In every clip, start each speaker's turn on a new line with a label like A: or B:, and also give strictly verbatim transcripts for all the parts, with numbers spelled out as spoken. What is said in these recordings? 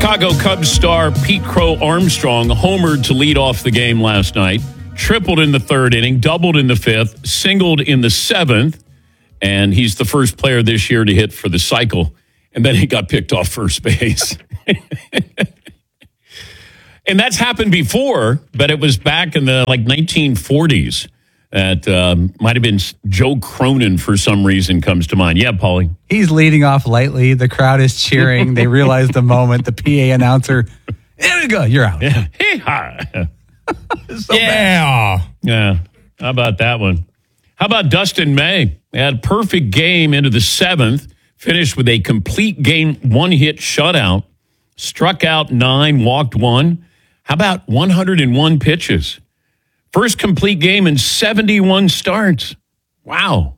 A: Chicago Cubs star Pete Crow Armstrong homered to lead off the game last night, tripled in the third inning, doubled in the fifth, singled in the seventh, and he's the first player this year to hit for the cycle. And then he got picked off first base. And that's happened before, but it was back in the like nineteen forties. That um, might have been Joe Cronin for some reason comes to mind. Yeah, Paulie.
B: He's leading off lightly. The crowd is cheering. They realize the moment. The P A announcer, here we go, you're out.
A: Yeah.
B: So
A: yeah. Yeah. How about that one? How about Dustin May? He had a perfect game into the seventh, finished with a complete game, one-hit shutout, struck out nine, walked one. How about one hundred one pitches? First complete game in seventy-one starts. Wow.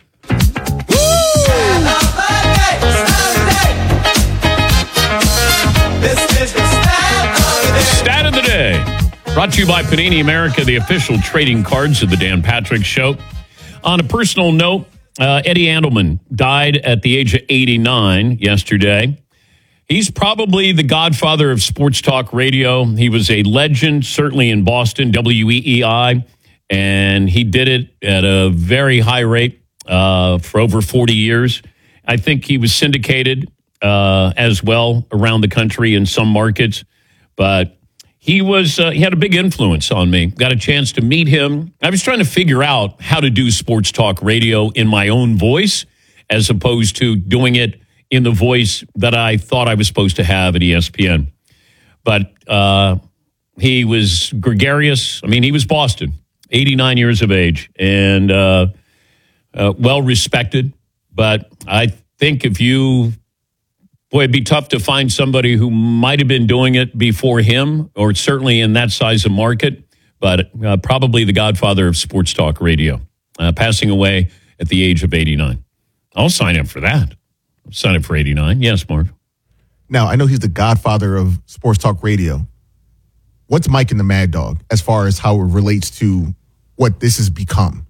A: Stat of the day. Brought to you by Panini America, the official trading cards of the Dan Patrick Show. On a personal note, uh, Eddie Andelman died at the age of eighty-nine yesterday. He's probably the godfather of sports talk radio. He was a legend, certainly in Boston, W E E I, and he did it at a very high rate uh, for over forty years. I think he was syndicated uh, as well around the country in some markets, but he was uh, he had a big influence on me. Got a chance to meet him. I was trying to figure out how to do sports talk radio in my own voice as opposed to doing it in the voice that I thought I was supposed to have at E S P N. But uh, he was gregarious. I mean, he was Boston, eighty-nine years of age, and uh, uh, well-respected. But I think if you, boy, it'd be tough to find somebody who might have been doing it before him, or certainly in that size of market, but uh, probably the godfather of sports talk radio, uh, passing away at the age of eighty-nine. I'll sign up for that. Sign up for eighty-nine. Yes, Mark.
C: Now, I know he's the godfather of sports talk radio. What's Mike and the Mad Dog as far as how it relates to what this has become?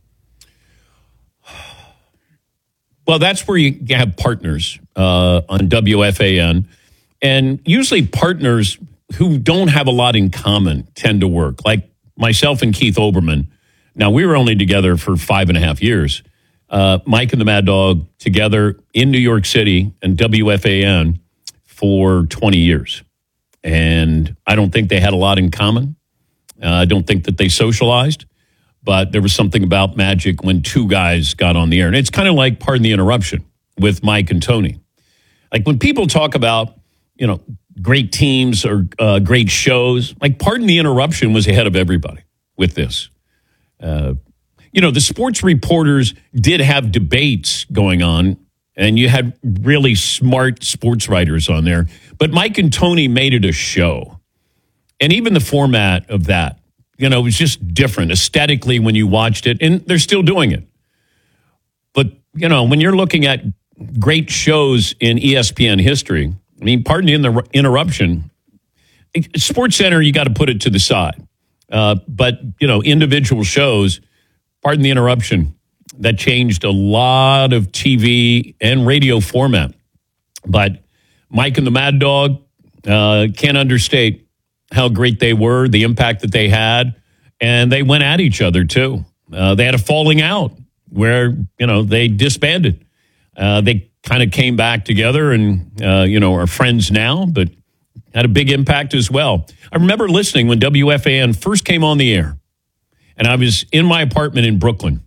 A: Well, that's where you have partners uh, on W F A N. And usually partners who don't have a lot in common tend to work. Like myself and Keith Olbermann. Now, we were only together for five and a half years. Uh, Mike and the Mad Dog together in New York City and W F A N for twenty years. And I don't think they had a lot in common. Uh, I don't think that they socialized, but there was something about magic when two guys got on the air. And it's kind of like, pardon the interruption, with Mike and Tony. Like when people talk about, you know, great teams or uh, great shows, like pardon the interruption was ahead of everybody with this. Uh You know, the sports reporters did have debates going on, and you had really smart sports writers on there. But Mike and Tony made it a show. And even the format of that, you know, it was just different aesthetically when you watched it. And they're still doing it. But, you know, when you're looking at great shows in E S P N history, I mean, pardon the inter- interruption, Sports Center, you got to put it to the side. Uh, but, you know, individual shows, pardon the interruption, that changed a lot of T V and radio format. But Mike and the Mad Dog uh, can't understate how great they were, the impact that they had, and they went at each other, too. Uh, they had a falling out where, you know, they disbanded. Uh, they kind of came back together and, uh, you know, are friends now, but had a big impact as well. I remember listening when W F A N first came on the air. And I was in my apartment in Brooklyn.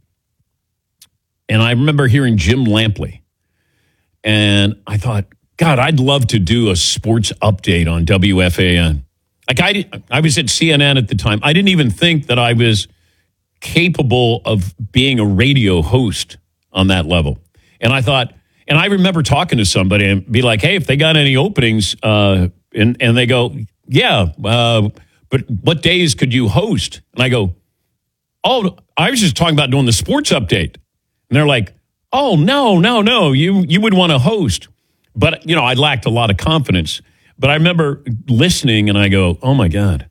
A: And I remember hearing Jim Lampley. And I thought, God, I'd love to do a sports update on W F A N. Like I, I was at C N N at the time. I didn't even think that I was capable of being a radio host on that level. And I thought, and I remember talking to somebody and be like, hey, if they got any openings, uh, and, and they go, yeah, uh, but what days could you host? And I go, oh, I was just talking about doing the sports update. And they're like, oh, no, no, no, you you would want to host. But, you know, I lacked a lot of confidence. But I remember listening and I go, oh, my God,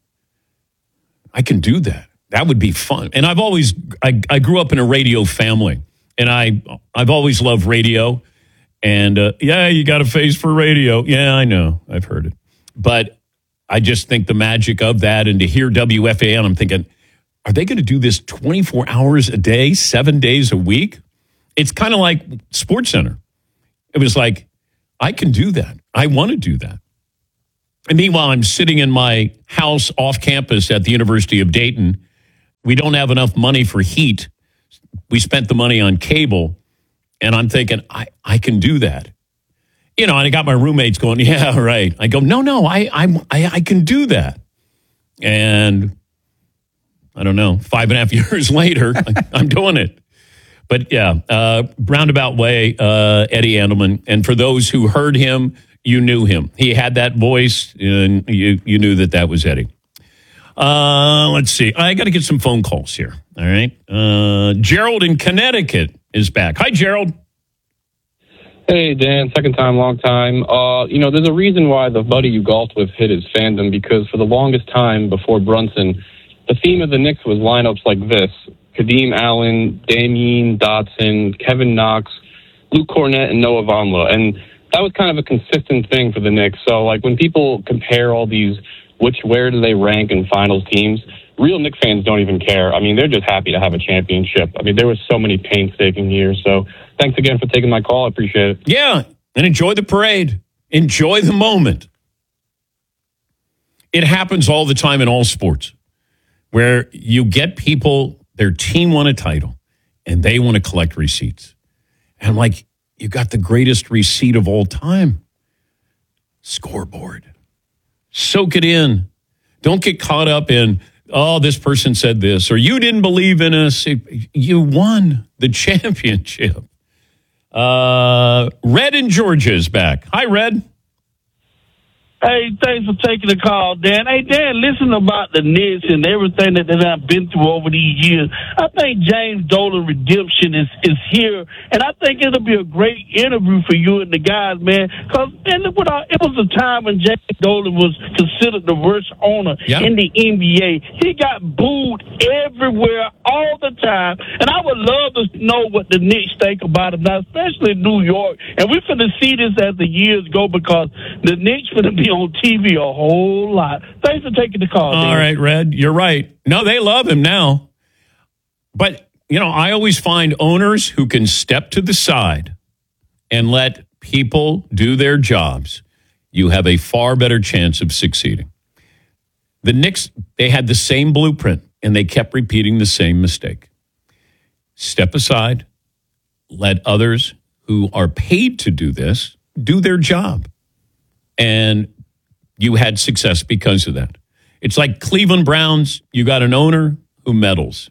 A: I can do that. That would be fun. And I've always, I, I grew up in a radio family. And I, I've always loved radio. And, uh, yeah, you got a face for radio. Yeah, I know. I've heard it. But I just think the magic of that, and to hear W F A N, I'm thinking, are they going to do this twenty-four hours a day, seven days a week? It's kind of like SportsCenter. It was like, I can do that. I want to do that. And meanwhile, I'm sitting in my house off campus at the University of Dayton. We don't have enough money for heat. We spent the money on cable. And I'm thinking, I, I can do that. You know, and I got my roommates going, yeah, right. I go, no, no, I, I'm, I, I can do that. And I don't know, five and a half years later, I'm doing it. But yeah, uh, roundabout way, uh, Eddie Andelman. And for those who heard him, you knew him. He had that voice, and you, you knew that that was Eddie. Uh, let's see. I got to get some phone calls here. All right. Uh, Gerald in Connecticut is back. Hi, Gerald.
D: Hey, Dan. Second time, long time. Uh, you know, there's a reason why the buddy you golfed with hit his fandom, because for the longest time before Brunson, the theme of the Knicks was lineups like this: Kadeem Allen, Damyean Dotson, Kevin Knox, Luke Cornett, and Noah Vonleh. And that was kind of a consistent thing for the Knicks. So, like, when people compare all these, which, where do they rank in finals teams, real Knicks fans don't even care. I mean, they're just happy to have a championship. I mean, there was so many painstaking years. So thanks again for taking my call. I appreciate it.
A: Yeah, and enjoy the parade. Enjoy the moment. It happens all the time in all sports, where you get people, their team won a title, and they want to collect receipts. And I'm like, you got the greatest receipt of all time. Scoreboard. Soak it in. Don't get caught up in, oh, this person said this, or you didn't believe in us. You won the championship. Uh, Red in Georgia is back. Hi, Red.
E: Hey, thanks for taking the call, Dan. Hey, Dan, listen about the Knicks and everything that I've been through over these years. I think James Dolan redemption is, is here, and I think it'll be a great interview for you and the guys, man. Because it was a time when James Dolan was considered the worst owner
A: yeah.
E: in the N B A. He got booed everywhere all the time, and I would love to know what the Knicks think about him now, especially in New York. And we're going to see this as the years go, because the Knicks going to be on T V a whole lot. Thanks for taking the call.
A: All
E: Dan.
A: right, Red, you're right. No, they love him now. But, you know, I always find owners who can step to the side and let people do their jobs, you have a far better chance of succeeding. The Knicks, they had the same blueprint, and they kept repeating the same mistake. Step aside, let others who are paid to do this do their job. And you had success because of that. It's like Cleveland Browns. You got an owner who meddles.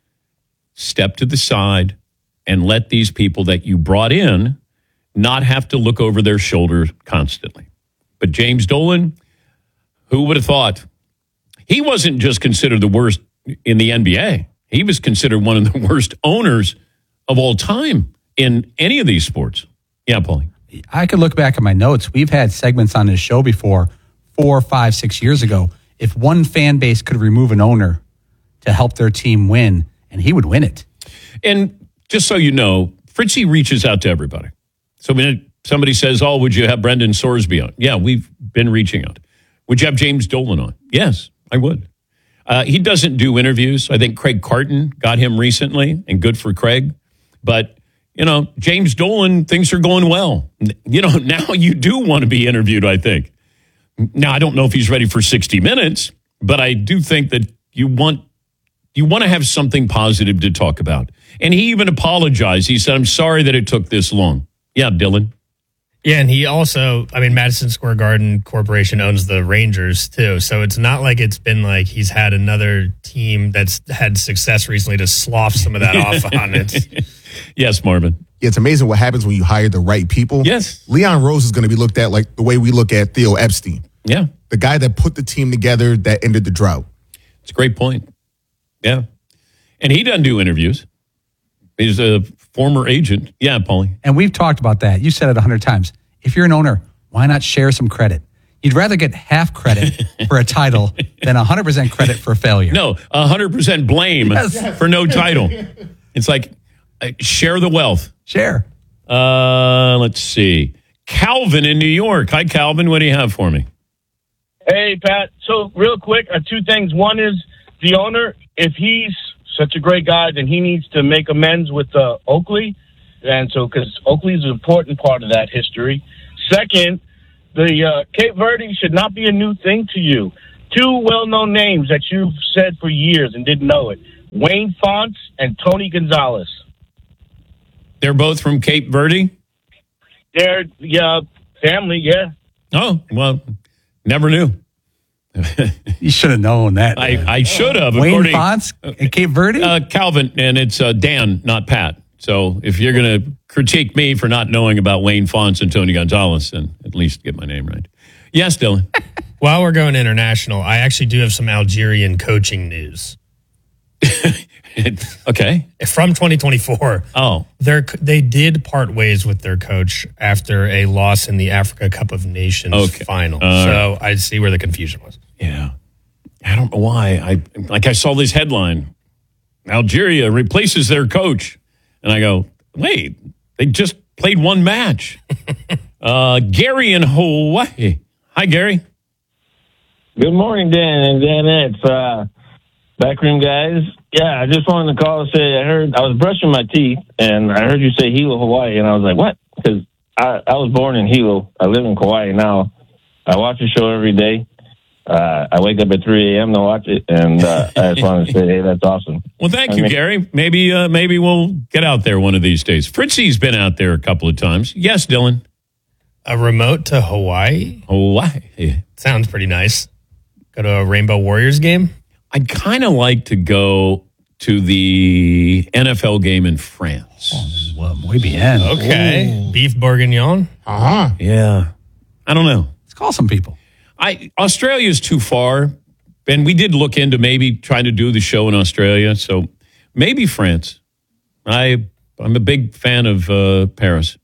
A: Step to the side and let these people that you brought in not have to look over their shoulder constantly. But James Dolan, who would have thought? He wasn't just considered the worst in the N B A. He was considered one of the worst owners of all time in any of these sports. Yeah, Paulie.
B: I could look back at my notes. We've had segments on this show before, four, five, six years ago. If one fan base could remove an owner to help their team win, and he would win it.
A: And just so you know, Fritzy reaches out to everybody. So when somebody says, oh, would you have Brendan Sorsby on? Yeah, we've been reaching out. Would you have James Dolan on? Yes, I would. Uh, he doesn't do interviews. I think Craig Carton got him recently, and good for Craig. But you know, James Dolan, things are going well. You know, now you do want to be interviewed, I think. Now, I don't know if he's ready for sixty minutes, but I do think that you want you want to have something positive to talk about. And he even apologized. He said, I'm sorry that it took this long. Yeah, Dylan.
F: Yeah, and he also, I mean, Madison Square Garden Corporation owns the Rangers, too. So it's not like it's been like he's had another team that's had success recently to slough some of that off on it.
A: Yes, Marvin.
C: Yeah, it's amazing what happens when you hire the right people.
A: Yes.
C: Leon Rose is going to be looked at like the way we look at Theo Epstein.
A: Yeah.
C: The guy that put the team together that ended the drought.
A: It's a great point. Yeah. And he doesn't do interviews. He's a former agent. Yeah, Paulie.
B: And we've talked about that. You said it a hundred times. If you're an owner, why not share some credit? You'd rather get half credit for a title than one hundred percent credit for failure.
A: No, one hundred percent blame
B: Yes.
A: for no title. It's like, uh, share the wealth.
B: Share.
A: Uh, let's see. Calvin in New York. Hi, Calvin. What do you have for me?
E: Hey, Pat. So, real quick, uh, two things. One is the owner, if he's such a great guy, then he needs to make amends with uh, Oakley. And so, because Oakley is an important part of that history. Second, the uh, Cape Verde should not be a new thing to you. Two well-known names that you've said for years and didn't know it. Wayne Fonts and Tony Gonzalez.
A: They're both from Cape Verde?
E: They're, yeah, family, yeah.
A: Oh, well, never knew.
B: You should have known that.
A: I, I should have.
B: Wayne
A: according-
B: Fonts at Cape Verde?
A: Uh, Calvin, and it's uh, Dan, not Pat. So if you're going to critique me for not knowing about Wayne Fonts and Tony Gonzalez, then at least get my name right. Yes, Dylan.
F: While we're going international, I actually do have some Algerian coaching news.
A: Okay.
F: From twenty twenty-four.
A: Oh.
F: They're, they did part ways with their coach after a loss in the Africa Cup of Nations
A: Okay.
F: final.
A: Uh,
F: so I see where the confusion was.
A: Yeah. I don't know why. I like I saw this headline. Algeria replaces their coach. And I go, wait, they just played one match. uh, Gary in Hawaii. Hi, Gary.
G: Good morning, Dan and Danette, uh, backroom guys. Yeah, I just wanted to call and say I heard I was brushing my teeth and I heard you say Hilo, Hawaii, and I was like, what? Because I, I was born in Hilo. I live in Kauai now. I watch the show every day. Uh, I wake up at three a.m. to watch it, and uh, I just wanted to say, hey, that's awesome.
A: Well, thank
G: I
A: you,
G: mean-
A: Gary. Maybe uh, maybe we'll get out there one of these days. Fritzy's been out there a couple of times. Yes, Dylan.
F: A remote to Hawaii?
A: Hawaii.
F: Sounds pretty nice. Go to a Rainbow Warriors game?
A: I'd kind of like to go to the N F L game in France.
B: Well, muy bien.
F: Okay. Beef bourguignon?
C: Uh-huh.
A: Yeah. I don't know.
B: Let's call some people.
A: I Australia's too far, and we did look into maybe trying to do the show in Australia, so maybe France. I I'm a big fan of uh, Paris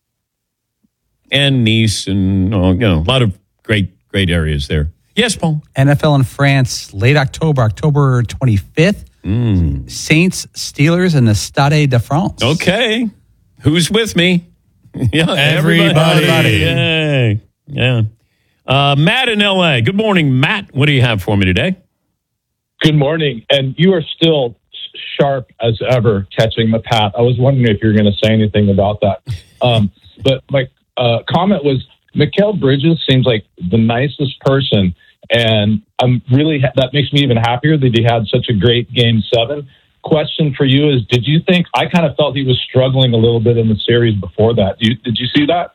A: and Nice, and uh, you know a lot of great great areas there. Yes, Paul.
B: N F L in France, late October, October twenty-fifth.
A: Mm.
B: Saints, Steelers, and the Stade de France.
A: Okay, who's with me? Yeah,
F: Everybody.
A: Yay. Yeah. Uh, Matt in L A. Good morning, Matt. What do you have for me today?
H: Good morning. And you are still sharp as ever catching the Pat. I was wondering if you were going to say anything about that. Um, but my uh, comment was, Mikal Bridges seems like the nicest person. And I'm really, that makes me even happier that he had such a great game seven. Question for you is, did you think, I kind of felt he was struggling a little bit in the series before that. Do you, did you see that?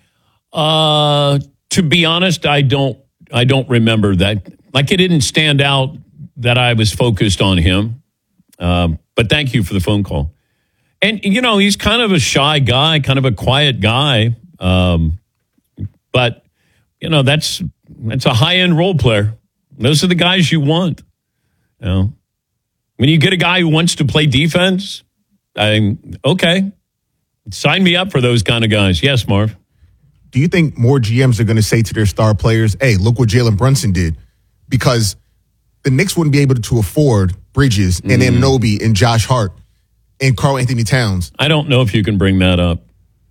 A: Uh, to be honest, I don't. I don't remember that. Like it didn't stand out that I was focused on him. Um, but thank you for the phone call. And you know, he's kind of a shy guy, kind of a quiet guy. Um, but you know, that's that's a high end role player. Those are the guys you want. You know, when you get a guy who wants to play defense, I'm okay. Sign me up for those kind of guys. Yes, Marv.
C: Do you think more G Ms are going to say to their star players, hey, look what Jalen Brunson did? Because the Knicks wouldn't be able to afford Bridges and
A: Mm.
C: Anunoby and Josh Hart and Karl Anthony Towns.
A: I don't know if you can bring that up.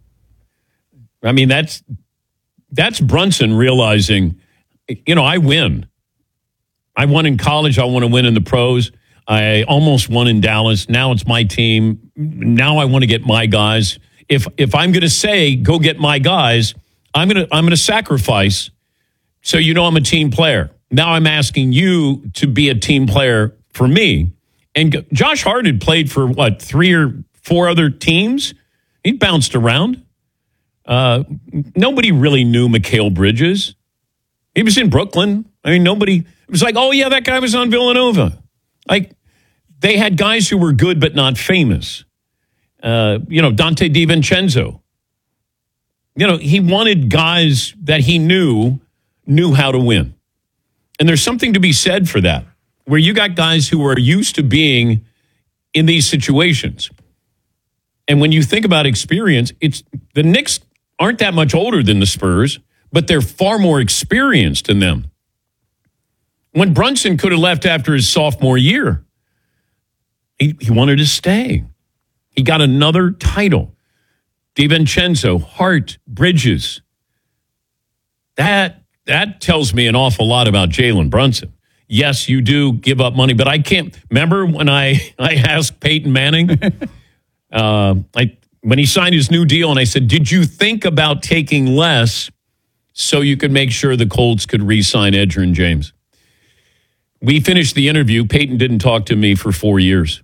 A: I mean, that's that's Brunson realizing, you know, I win. I won in college. I want to win in the pros. I almost won in Dallas. Now it's my team. Now I want to get my guys. If if I'm going to say, go get my guys, I'm going to I'm going to sacrifice. So you know I'm a team player. Now I'm asking you to be a team player for me. And Josh Hart had played for, what, three or four other teams? He bounced around. Uh, nobody really knew Mikal Bridges. He was in Brooklyn. I mean, nobody, it was like, oh, yeah, that guy was on Villanova. Like, they had guys who were good but not famous. Uh, you know, Dante DiVincenzo. You know, he wanted guys that he knew knew how to win. And there's something to be said for that, where you got guys who are used to being in these situations. And when you think about experience, it's the Knicks aren't that much older than the Spurs, but they're far more experienced than them. When Brunson could have left after his sophomore year, he, he wanted to stay. He got another title. DiVincenzo, Hart, Bridges. That that tells me an awful lot about Jalen Brunson. Yes, you do give up money, but I can't remember when I, I asked Peyton Manning, uh, I, when he signed his new deal, and I said, did you think about taking less so you could make sure the Colts could re-sign Edgerrin James? We finished the interview. Peyton didn't talk to me for four years.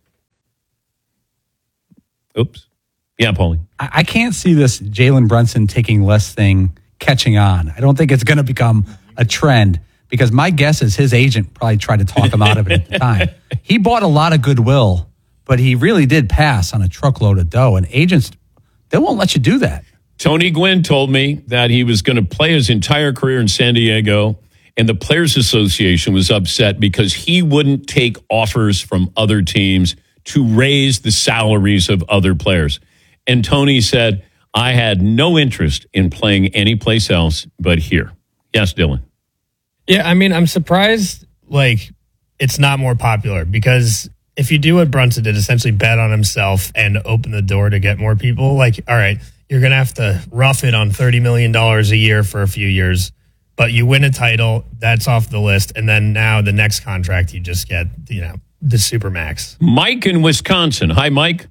A: Oops. Yeah, Paulie.
B: I, I can't see this Jalen Brunson taking less thing catching on. I don't think it's going to become a trend. Because my guess is his agent probably tried to talk him out of it at the time. He bought a lot of goodwill, but he really did pass on a truckload of dough. And agents, they won't let you do that.
A: Tony Gwynn told me that he was going to play his entire career in San Diego, and the Players Association was upset because he wouldn't take offers from other teams to raise the salaries of other players. And Tony said, I had no interest in playing anyplace else but here. Yes, Dylan.
F: Yeah, I mean, I'm surprised, like, it's not more popular because if you do what Brunson did, essentially bet on himself and open the door to get more people, like, all right, you're going to have to rough it on thirty million dollars a year for a few years, but you win a title, that's off the list, and then now the next contract, you just get, you know, the Supermax.
A: Mike in Wisconsin. Hi, Mike.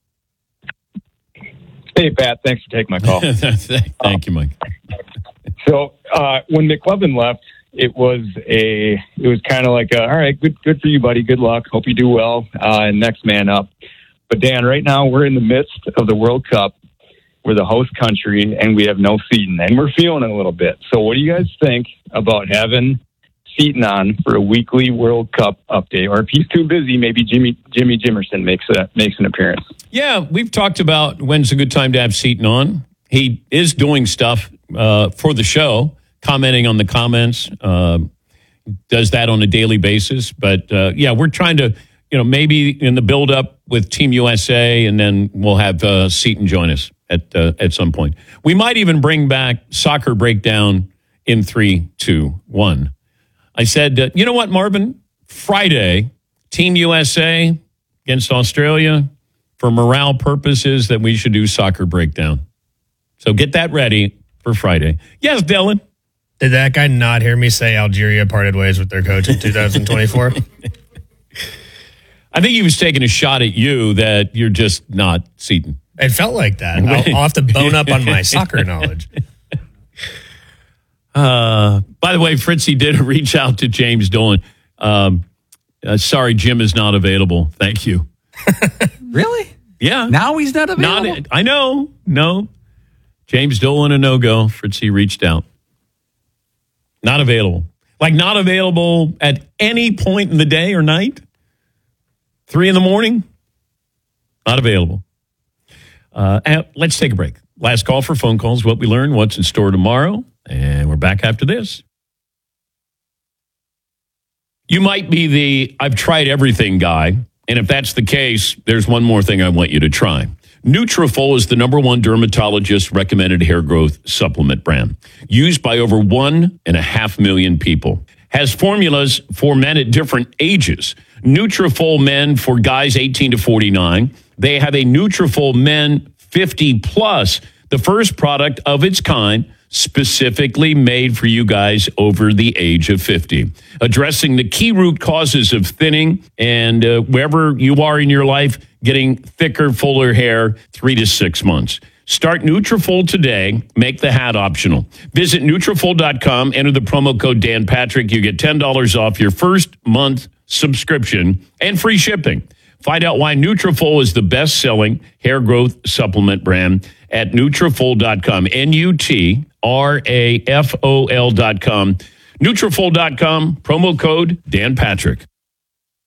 I: Hey, Pat, thanks for taking my call.
A: Thank you, Mike.
I: So uh, when McLovin left, it was a, it was kind of like, a, all right, good, good for you, buddy. Good luck. Hope you do well. Uh, and next man up. But Dan, right now we're in the midst of the World Cup. We're the host country, and we have no Seton, and we're feeling it a little bit. So, what do you guys think about having Seton on for a weekly World Cup update? Or if he's too busy, maybe Jimmy Jimmy Jimerson makes a makes an appearance.
A: Yeah, we've talked about when's a good time to have Seton on. He is doing stuff uh, for the show. Commenting on the comments, uh, does that on a daily basis. But, uh, yeah, we're trying to, you know, maybe in the build-up with Team U S A, and then we'll have uh, Seton join us at uh, at some point. We might even bring back Soccer Breakdown in three, two, one. I said, uh, you know what, Marvin? Friday, Team U S A against Australia, for morale purposes, that we should do Soccer Breakdown. So get that ready for Friday. Yes, Dylan?
F: Did that guy not hear me say Algeria parted ways with their coach in two thousand twenty-four?
A: I think he was taking a shot at you that you're just not Seton.
F: It felt like that. I'll, I'll have to bone up on my soccer knowledge.
A: Uh, by the way, Fritzy did reach out to James Dolan. Um, uh, sorry, Jim is not available. Thank you.
B: Really?
A: Yeah.
B: Now he's not available?
A: Not, I know. No. James Dolan, a no-go. Fritzy reached out. Not available. Like not available at any point in the day or night? Three in the morning? Not available. Uh, and let's take a break. Last call for phone calls. What we learned, what's in store tomorrow. And we're back after this. You might be the I've tried everything guy. And if that's the case, there's one more thing I want you to try. Nutrafol is the number one dermatologist recommended hair growth supplement brand, used by over one and a half million people. Has formulas for men at different ages. Nutrafol Men for guys eighteen to forty-nine. They have a Nutrafol Men fifty plus, the first product of its kind specifically made for you guys over the age of fifty, addressing the key root causes of thinning and uh, wherever you are in your life, getting thicker, fuller hair, three to six months. Start Nutrafol today. Make the hat optional. Visit Nutrafol dot com. Enter the promo code Dan Patrick. You get ten dollars off your first month subscription and free shipping. Find out why Nutrafol is the best-selling hair growth supplement brand at Nutrafol dot com. N U T R A F O L dot com. Nutrafol dot com. Promo code Dan Patrick.